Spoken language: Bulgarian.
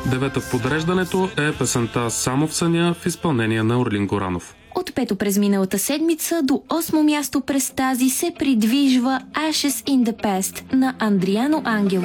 Девета в подреждането е песента "Само в съня" в изпълнение на Орлин Горанов. От пето през миналата седмица до 8 място през тази се придвижва Ashes in the Past на Андриано Ангелов.